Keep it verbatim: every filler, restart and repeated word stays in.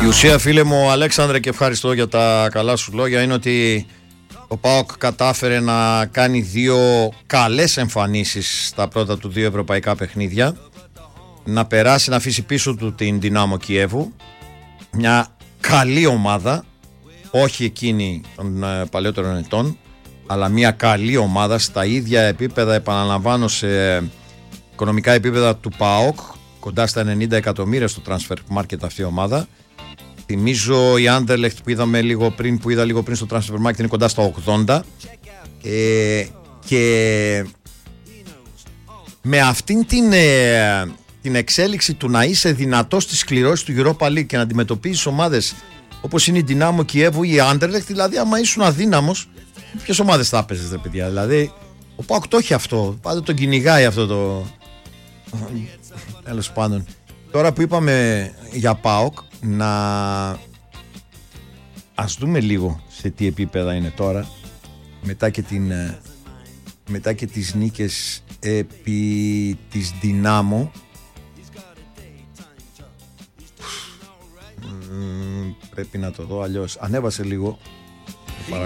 Η ουσία, φίλε μου Αλέξανδρε, και ευχαριστώ για τα καλά σου λόγια, είναι ότι ο ΠΑΟΚ κατάφερε να κάνει δύο καλές εμφανίσεις στα πρώτα του δύο ευρωπαϊκά παιχνίδια, να περάσει, να αφήσει πίσω του την Δυνάμο Κιέβου, μια καλή ομάδα, όχι εκείνη των ε, παλαιότερων ετών, αλλά μια καλή ομάδα στα ίδια επίπεδα, επαναλαμβάνω, σε οικονομικά επίπεδα του ΠΑΟΚ, κοντά στα ενενήντα εκατομμύρια στο transfer market αυτή η ομάδα. Θυμίζω η Anderlecht που είδαμε λίγο πριν, που είδα λίγο πριν στο transfer market, είναι κοντά στα ογδόντα, ε, και με αυτήν την, ε, την εξέλιξη του να είσαι δυνατός στις κληρώσεις του Europa League και να αντιμετωπίζεις ομάδες όπως είναι η Δυνάμο Κιέβου ή η Anderlecht, δηλαδή άμα ήσουν αδύναμος, ποιες ομάδες θα έπαιζες, ρε παιδιά? Δηλαδή ο ΠΑΟΚ το έχει αυτό, πάντα τον κυνηγάει αυτό το... Τέλος πάντων, τώρα που είπαμε για ΠΑΟΚ, να ας δούμε λίγο σε τι επίπεδα είναι τώρα, μετά και, την, μετά και τις νίκες επί της Δυνάμο. Πρέπει να το δω αλλιώς. Ανέβασε λίγο.